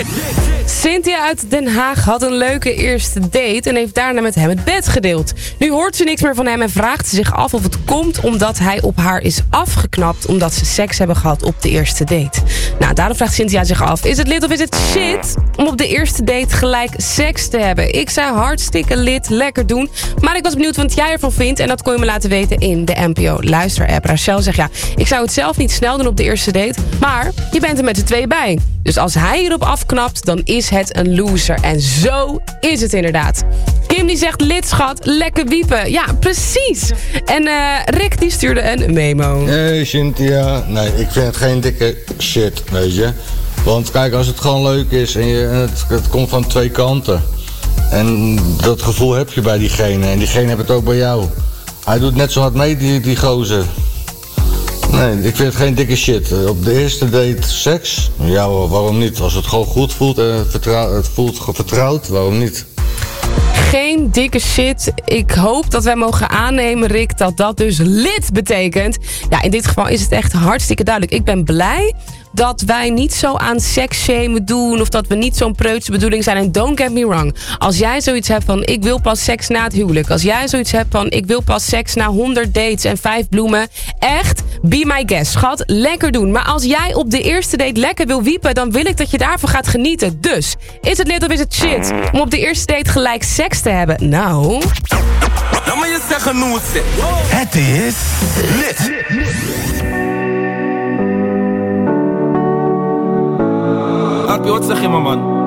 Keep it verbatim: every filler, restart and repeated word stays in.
Cynthia uit Den Haag had een leuke eerste date en heeft daarna met hem het bed gedeeld. Nu hoort ze niks meer van hem en vraagt ze zich af of het komt omdat hij op haar is afgeknapt omdat ze seks hebben gehad op de eerste date. Nou, daarom vraagt Cynthia zich af, is het lit of is het shit om op de eerste date gelijk seks te hebben? Ik zei hartstikke lit, lekker doen. Maar ik was benieuwd wat jij ervan vindt en dat kon je me laten weten in de N P O luisterapp. Rachel zegt ja, ik zou het zelf niet snel doen op de eerste date, maar je bent er met z'n twee bij. Dus als hij hierop afknapt, dan is het een loser. En zo is het inderdaad. Kim die zegt, lid schat, lekker wiepen. Ja, precies. En uh, Rick die stuurde een memo. Hey Cynthia, nee, ik vind het geen dikke shit, weet je. Want kijk, als het gewoon leuk is en, je, en het, het komt van twee kanten. En dat gevoel heb je bij diegene. En diegene heeft het ook bij jou. Hij doet net zo hard mee, die, die gozer. Nee, ik vind het geen dikke shit. Op de eerste date seks? Ja hoor, waarom niet? Als het gewoon goed voelt en het, vertrouw, het voelt vertrouwd, waarom niet? Geen dikke shit. Ik hoop dat wij mogen aannemen, Rick, dat dat dus lid betekent. Ja, in dit geval is het echt hartstikke duidelijk. Ik ben blij dat wij niet zo aan seksshamen doen of dat we niet zo'n preutse bedoeling zijn. En don't get me wrong. Als jij zoiets hebt van, ik wil pas seks na het huwelijk. Als jij zoiets hebt van, ik wil pas seks na honderd dates en vijf bloemen. Echt, be my guest. Schat, lekker doen. Maar als jij op de eerste date lekker wil wiepen, dan wil ik dat je daarvan gaat genieten. Dus, is het lit of is het shit om op de eerste date gelijk seks te hebben? Nou... Dan moet je zeggen hoe het zit. Het is lit. Arpie, wat zeg je, man?